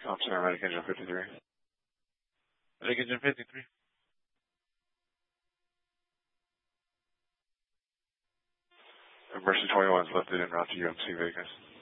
I'm sorry, Medic Engine 53. Medic Engine 53. Mercy 21 is lifted en route to UMC Vegas.